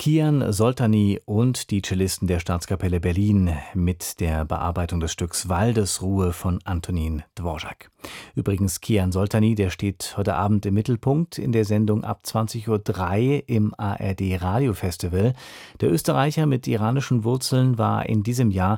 Kian Soltani und die Cellisten der Staatskapelle Berlin mit der Bearbeitung des Stücks Waldesruhe von Antonin Dvorak. Übrigens, Kian Soltani, der steht heute Abend im Mittelpunkt in der Sendung ab 20:03 Uhr im ARD Radiofestival. Der Österreicher mit iranischen Wurzeln war in diesem Jahr